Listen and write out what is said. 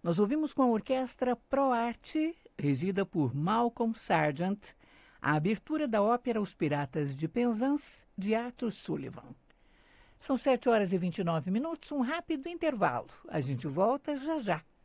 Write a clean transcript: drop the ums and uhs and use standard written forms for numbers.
Nós ouvimos com a orquestra ProArte, regida por Malcolm Sargent, a abertura da ópera Os Piratas de Penzance, de Arthur Sullivan. São 7 horas e 29 minutos, um rápido intervalo. A gente volta já já.